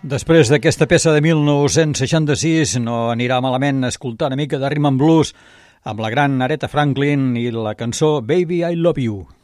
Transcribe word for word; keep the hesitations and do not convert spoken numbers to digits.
Després d'aquesta peça de mil nou-cents seixanta-sis no anirà malament escoltar una mica de rhythm and blues amb la gran Aretha Franklin i la cançó Baby I Love You.